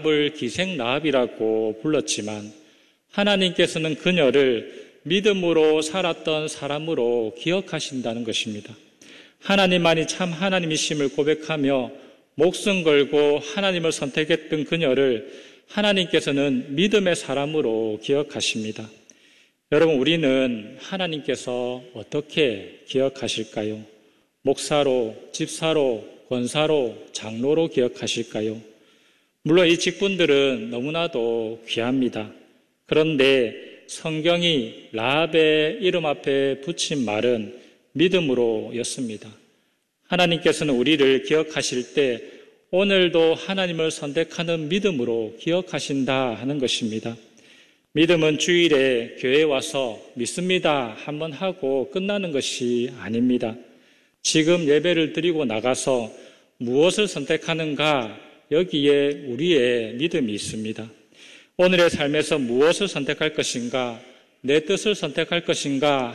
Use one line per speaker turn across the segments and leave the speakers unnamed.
라합을 기생 라합이라고 불렀지만 하나님께서는 그녀를 믿음으로 살았던 사람으로 기억하신다는 것입니다. 하나님만이 참 하나님이심을 고백하며 목숨 걸고 하나님을 선택했던 그녀를 하나님께서는 믿음의 사람으로 기억하십니다. 여러분, 우리는 하나님께서 어떻게 기억하실까요? 목사로, 집사로, 권사로, 장로로 기억하실까요? 물론 이 직분들은 너무나도 귀합니다. 그런데 성경이 라합의 이름 앞에 붙인 말은 믿음으로였습니다. 하나님께서는 우리를 기억하실 때 오늘도 하나님을 선택하는 믿음으로 기억하신다 하는 것입니다. 믿음은 주일에 교회에 와서 믿습니다 한번 하고 끝나는 것이 아닙니다. 지금 예배를 드리고 나가서 무엇을 선택하는가, 여기에 우리의 믿음이 있습니다. 오늘의 삶에서 무엇을 선택할 것인가, 내 뜻을 선택할 것인가,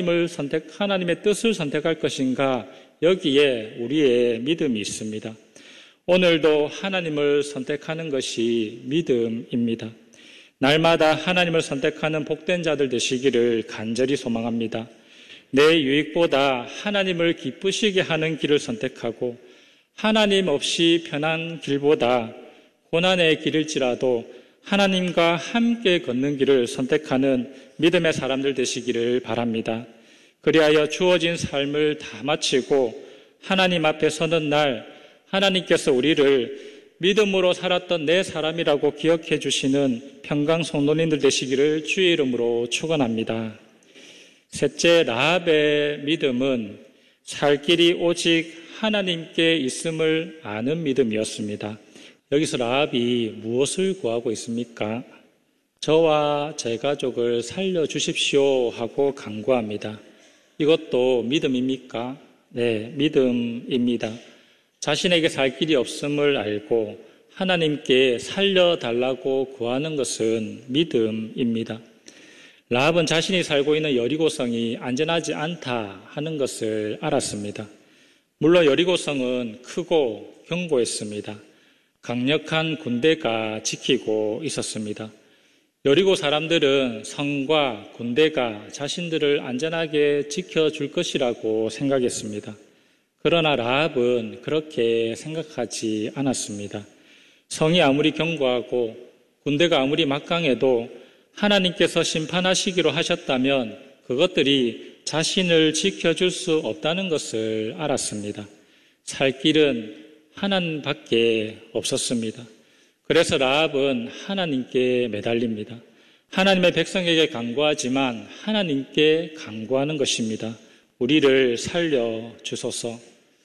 하나님의 뜻을 선택할 것인가, 여기에 우리의 믿음이 있습니다. 오늘도 하나님을 선택하는 것이 믿음입니다. 날마다 하나님을 선택하는 복된 자들 되시기를 간절히 소망합니다. 내 유익보다 하나님을 기쁘시게 하는 길을 선택하고 하나님 없이 편한 길보다 고난의 길일지라도 하나님과 함께 걷는 길을 선택하는 믿음의 사람들 되시기를 바랍니다. 그리하여 주어진 삶을 다 마치고 하나님 앞에 서는 날 하나님께서 우리를 믿음으로 살았던 내 사람이라고 기억해 주시는 평강 성도님들 되시기를 주의 이름으로 축원합니다. 셋째, 라합의 믿음은 살 길이 오직 하나님께 있음을 아는 믿음이었습니다. 여기서 라합이 무엇을 구하고 있습니까? 저와 제 가족을 살려주십시오 하고 간구합니다. 이것도 믿음입니까? 네, 믿음입니다. 자신에게 살 길이 없음을 알고 하나님께 살려달라고 구하는 것은 믿음입니다. 라합은 자신이 살고 있는 여리고성이 안전하지 않다 하는 것을 알았습니다. 물론 여리고성은 크고 견고했습니다. 강력한 군대가 지키고 있었습니다. 여리고 사람들은 성과 군대가 자신들을 안전하게 지켜줄 것이라고 생각했습니다. 그러나 라합은 그렇게 생각하지 않았습니다. 성이 아무리 견고하고 군대가 아무리 막강해도 하나님께서 심판하시기로 하셨다면 그것들이 자신을 지켜줄 수 없다는 것을 알았습니다. 살 길은 하나님밖에 없었습니다. 그래서 라합은 하나님께 매달립니다. 하나님의 백성에게 간구하지만 하나님께 간구하는 것입니다. 우리를 살려주소서.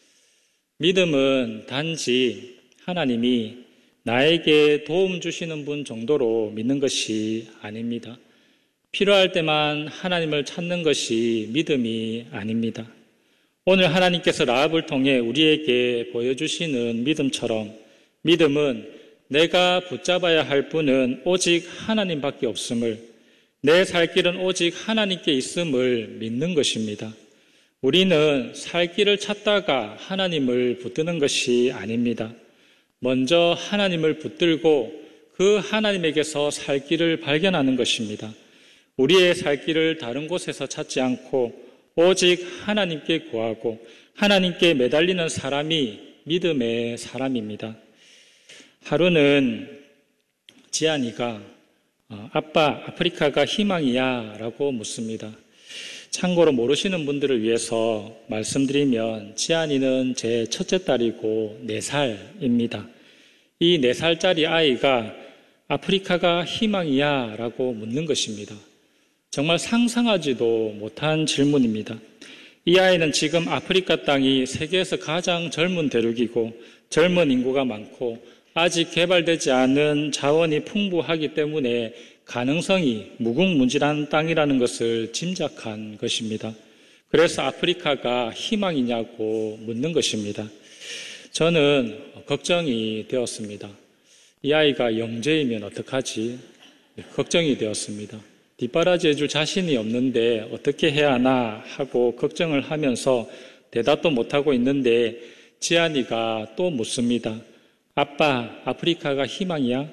믿음은 단지 하나님이 나에게 도움 주시는 분 정도로 믿는 것이 아닙니다. 필요할 때만 하나님을 찾는 것이 믿음이 아닙니다. 오늘 하나님께서 라합을 통해 우리에게 보여주시는 믿음처럼 믿음은 내가 붙잡아야 할 분은 오직 하나님밖에 없음을, 내 살 길은 오직 하나님께 있음을 믿는 것입니다. 우리는 살 길을 찾다가 하나님을 붙드는 것이 아닙니다. 먼저 하나님을 붙들고 그 하나님에게서 살 길을 발견하는 것입니다. 우리의 살 길을 다른 곳에서 찾지 않고 오직 하나님께 구하고 하나님께 매달리는 사람이 믿음의 사람입니다. 하루는 지안이가 아빠, 아프리카가 희망이야? 라고 묻습니다. 참고로 모르시는 분들을 위해서 말씀드리면 지안이는 제 첫째 딸이고 4살입니다. 이 4살짜리 아이가 아프리카가 희망이야? 라고 묻는 것입니다. 정말 상상하지도 못한 질문입니다. 이 아이는 지금 아프리카 땅이 세계에서 가장 젊은 대륙이고 젊은 인구가 많고 아직 개발되지 않은 자원이 풍부하기 때문에 가능성이 무궁무진한 땅이라는 것을 짐작한 것입니다. 그래서 아프리카가 희망이냐고 묻는 것입니다. 저는 걱정이 되었습니다. 이 아이가 영재이면 어떡하지? 걱정이 되었습니다. 뒷바라지 해줄 자신이 없는데 어떻게 해야 하나 하고 걱정을 하면서 대답도 못하고 있는데 지안이가 또 묻습니다. 아빠, 아프리카가 희망이야?